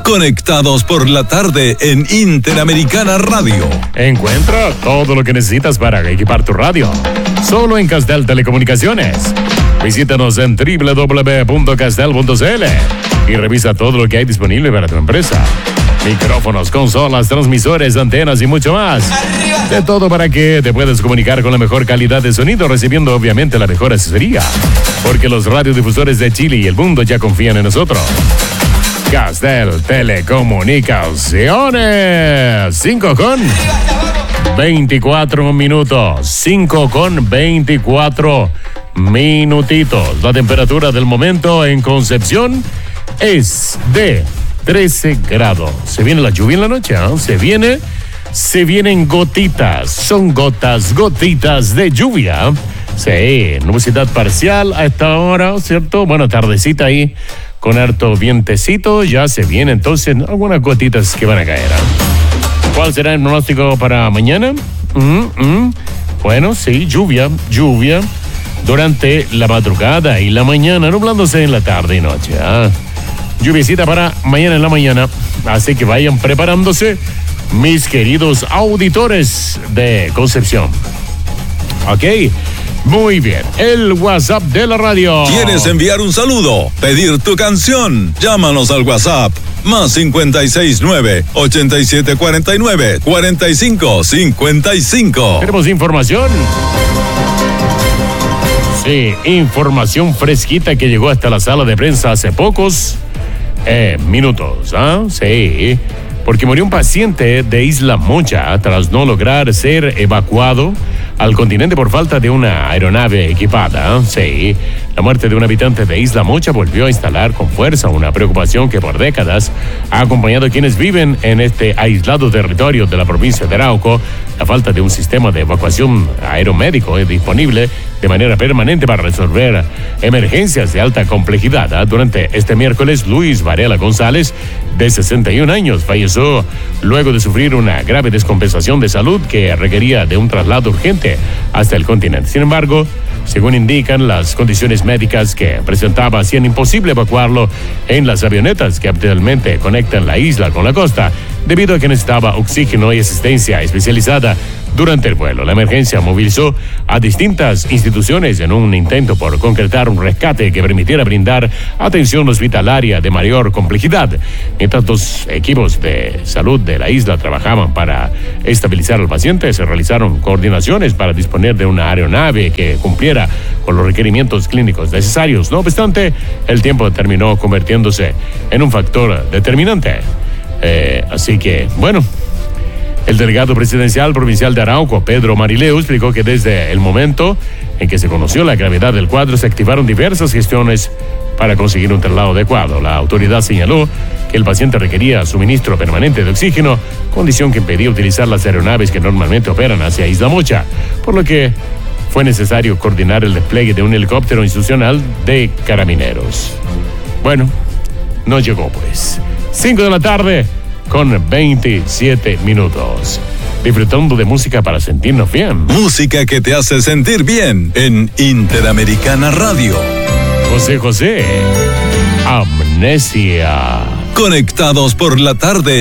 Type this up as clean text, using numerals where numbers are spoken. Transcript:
Conectados por la tarde en Interamericana Radio. Encuentra todo lo que necesitas para equipar tu radio. Solo en Castel Telecomunicaciones. Visítanos en www.castel.cl y revisa todo lo que hay disponible para tu empresa. Micrófonos, consolas, transmisores, antenas y mucho más. De todo para que te puedas comunicar con la mejor calidad de sonido, recibiendo obviamente la mejor asesoría. Porque los radiodifusores de Chile y el mundo ya confían en nosotros. Castel Telecomunicaciones. 5:24 minutos. 5:24 minutitos. La temperatura del momento en Concepción es de 13 grados. Se viene la lluvia en la noche, ¿eh? Se vienen gotitas. Son gotitas de lluvia. Sí, nubosidad parcial a esta hora, ¿cierto? Bueno, tardecita ahí con harto vientecito. Ya se viene entonces algunas gotitas que van a caer, ¿eh? ¿Cuál será el pronóstico para mañana? Bueno, sí, lluvia durante la madrugada y la mañana, nublándose en la tarde y noche, ¿eh? Lluviecita para mañana en la mañana, así que vayan preparándose, mis queridos auditores de Concepción. Ok, muy bien. El WhatsApp de la radio. ¿Quieres enviar un saludo? ¿Pedir tu canción? Llámanos al WhatsApp. Más 569-8749-4555. ¿Tenemos información? Sí, información fresquita que llegó hasta la sala de prensa hace pocos minutos, ¿ah? Sí, porque murió un paciente de Isla Mocha tras no lograr ser evacuado al continente por falta de una aeronave equipada. Sí, la muerte de un habitante de Isla Mocha volvió a instalar con fuerza una preocupación que por décadas ha acompañado a quienes viven en este aislado territorio de la provincia de Arauco. La falta de un sistema de evacuación aeromédico disponible de manera permanente para resolver emergencias de alta complejidad. Durante este miércoles, Luis Varela González, de 61 años, falleció luego de sufrir una grave descompensación de salud que requería de un traslado urgente hasta el continente. Sin embargo, según indican, las condiciones médicas que presentaba hacían imposible evacuarlo en las avionetas que habitualmente conectan la isla con la costa, debido a que necesitaba oxígeno y asistencia especializada durante el vuelo. La emergencia movilizó a distintas instituciones en un intento por concretar un rescate que permitiera brindar atención hospitalaria de mayor complejidad. Mientras los equipos de salud de la isla trabajaban para estabilizar al paciente, se realizaron coordinaciones para disponer de una aeronave que cumpliera con los requerimientos clínicos necesarios. No obstante, el tiempo terminó convirtiéndose en un factor determinante. Así que, bueno, el delegado presidencial provincial de Arauco, Pedro Marileu, explicó que desde el momento en que se conoció la gravedad del cuadro, se activaron diversas gestiones para conseguir un traslado adecuado. La autoridad señaló que el paciente requería suministro permanente de oxígeno, condición que impedía utilizar las aeronaves que normalmente operan hacia Isla Mocha, por lo que fue necesario coordinar el despliegue de un helicóptero institucional de carabineros. Bueno, no llegó pues. 5 de la tarde con 27 minutos. Disfrutando de música para sentirnos bien. Música que te hace sentir bien en Interamericana Radio. José, Amnesia. Conectados por la tarde